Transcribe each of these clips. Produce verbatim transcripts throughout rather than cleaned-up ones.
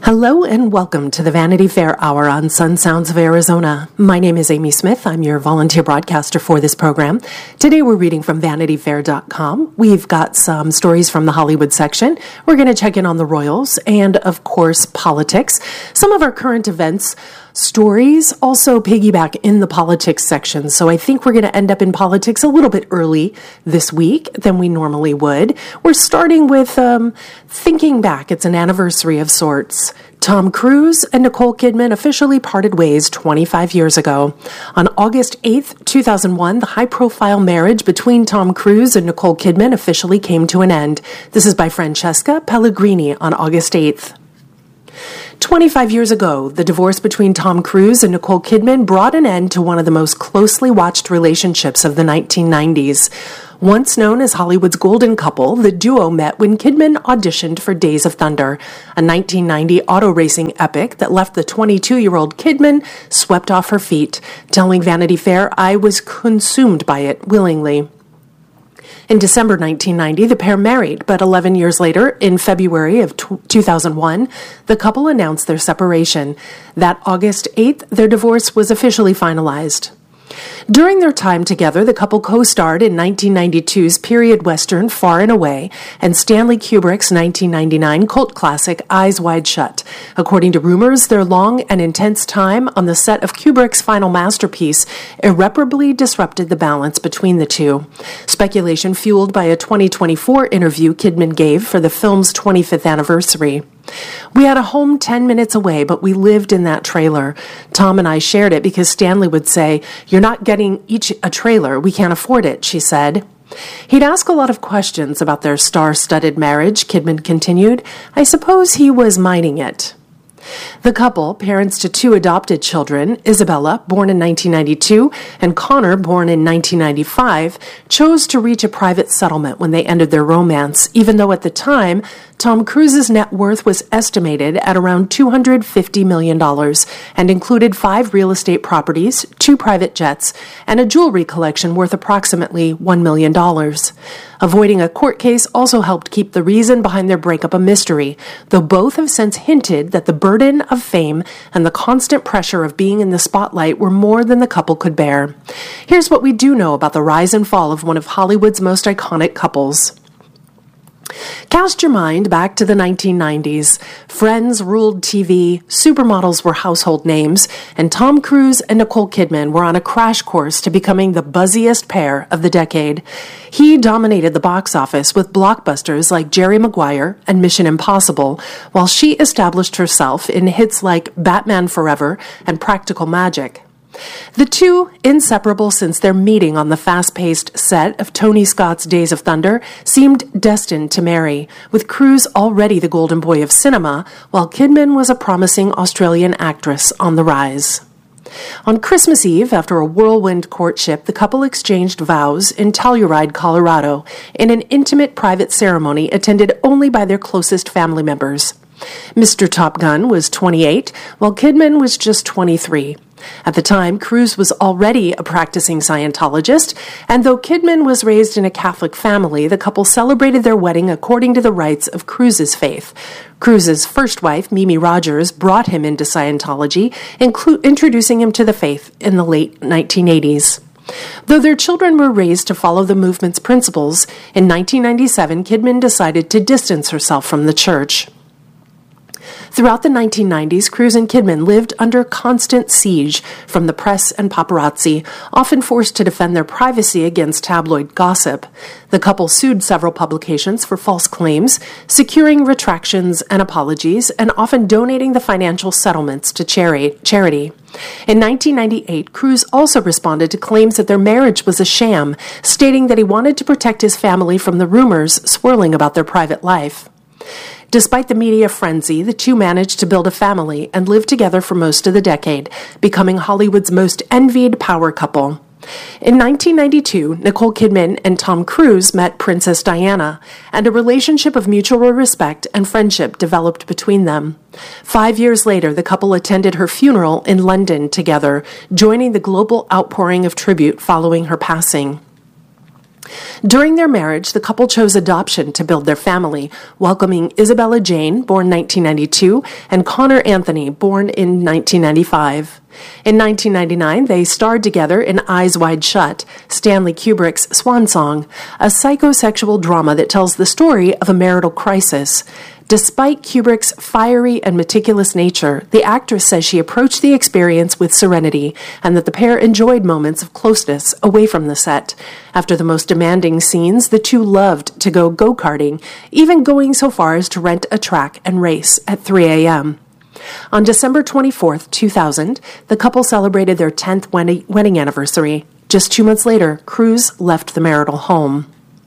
Hello and welcome to the Vanity Fair Hour on Sun Sounds of Arizona. My name is Amy Smith. I'm your volunteer broadcaster for this program. Today we're reading from vanity fair dot com. We've got some stories from the Hollywood section. We're going to check in on the Royals and, of course, politics. Some of our current events stories also piggyback in the politics section. So I think we're going to end up in politics a little bit early this week than we normally would. We're starting with um, thinking back. It's an anniversary of sorts. Tom Cruise and Nicole Kidman officially parted ways twenty-five years ago. On August eighth, two thousand one, the high-profile marriage between Tom Cruise and Nicole Kidman officially came to an end. This is by Francesca Pellegrini on August eighth. twenty-five years ago, the divorce between Tom Cruise and Nicole Kidman brought an end to one of the most closely watched relationships of the nineteen nineties. Once known as Hollywood's golden couple, the duo met when Kidman auditioned for Days of Thunder, a nineteen ninety auto racing epic that left the twenty-two-year-old Kidman swept off her feet, telling Vanity Fair, "I was consumed by it willingly." In December nineteen ninety, the pair married, but eleven years later, in February of two thousand one, the couple announced their separation. That August eighth, their divorce was officially finalized. During their time together, the couple co-starred in nineteen ninety-two's period western Far and Away and Stanley Kubrick's nineteen ninety-nine cult classic Eyes Wide Shut. According to rumors, their long and intense time on the set of Kubrick's final masterpiece irreparably disrupted the balance between the two. Speculation fueled by a twenty twenty-four interview Kidman gave for the film's twenty-fifth anniversary. "We had a home ten minutes away, but we lived in that trailer. Tom and I shared it because Stanley would say, 'You're not getting each a trailer. We can't afford it,' she said." He'd ask a lot of questions about their star-studded marriage, Kidman continued. "I suppose he was mining it." The couple, parents to two adopted children, Isabella, born in nineteen ninety-two, and Connor, born in nineteen ninety-five, chose to reach a private settlement when they ended their romance, even though at the time, Tom Cruise's net worth was estimated at around two hundred fifty million dollars and included five real estate properties, two private jets, and a jewelry collection worth approximately one million dollars. Avoiding a court case also helped keep the reason behind their breakup a mystery, though both have since hinted that the burden of fame and the constant pressure of being in the spotlight were more than the couple could bear. Here's what we do know about the rise and fall of one of Hollywood's most iconic couples. Cast your mind back to the nineteen nineties. Friends ruled T V, supermodels were household names, and Tom Cruise and Nicole Kidman were on a crash course to becoming the buzziest pair of the decade. He dominated the box office with blockbusters like Jerry Maguire and Mission Impossible, while she established herself in hits like Batman Forever and Practical Magic. The two, inseparable since their meeting on the fast-paced set of Tony Scott's Days of Thunder, seemed destined to marry, with Cruise already the golden boy of cinema, while Kidman was a promising Australian actress on the rise. On Christmas Eve, after a whirlwind courtship, the couple exchanged vows in Telluride, Colorado, in an intimate private ceremony attended only by their closest family members. Mister Top Gun was twenty-eight, while Kidman was just twenty-three. At the time, Cruise was already a practicing Scientologist, and though Kidman was raised in a Catholic family, the couple celebrated their wedding according to the rites of Cruise's faith. Cruise's first wife, Mimi Rogers, brought him into Scientology, inclu- introducing him to the faith in the late nineteen eighties. Though their children were raised to follow the movement's principles, in nineteen ninety-seven, Kidman decided to distance herself from the church. Throughout the nineteen nineties, Cruise and Kidman lived under constant siege from the press and paparazzi, often forced to defend their privacy against tabloid gossip. The couple sued several publications for false claims, securing retractions and apologies, and often donating the financial settlements to chari- charity. In nineteen ninety-eight, Cruise also responded to claims that their marriage was a sham, stating that he wanted to protect his family from the rumors swirling about their private life. Despite the media frenzy, the two managed to build a family and live together for most of the decade, becoming Hollywood's most envied power couple. In nineteen ninety-two, Nicole Kidman and Tom Cruise met Princess Diana, and a relationship of mutual respect and friendship developed between them. Five years later, the couple attended her funeral in London together, joining the global outpouring of tribute following her passing. During their marriage, the couple chose adoption to build their family, welcoming Isabella Jane, born nineteen ninety-two, and Connor Anthony, born in nineteen ninety-five. In nineteen ninety-nine, they starred together in Eyes Wide Shut, Stanley Kubrick's swan song, a psychosexual drama that tells the story of a marital crisis. Despite Kubrick's fiery and meticulous nature, the actress says she approached the experience with serenity and that the pair enjoyed moments of closeness away from the set. After the most demanding scenes, the two loved to go go-karting, even going so far as to rent a track and race at three a.m. On December twenty-fourth, two thousand, the couple celebrated their tenth wedding anniversary. Just two months later, Cruise left the marital home.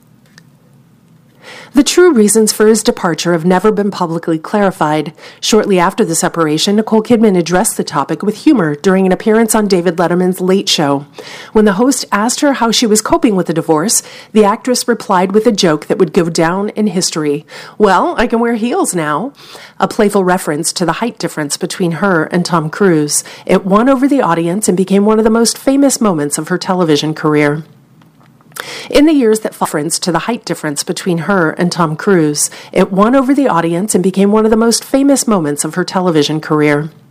The true reasons for his departure have never been publicly clarified. Shortly after the separation, Nicole Kidman addressed the topic with humor during an appearance on David Letterman's Late Show. When the host asked her how she was coping with the divorce, the actress replied with a joke that would go down in history. "Well, I can wear heels now," a playful reference to the height difference between her and Tom Cruise. It won over the audience and became one of the most famous moments of her television career. In the years that followed to the height difference between her and Tom Cruise, it won over the audience and became one of the most famous moments of her television career.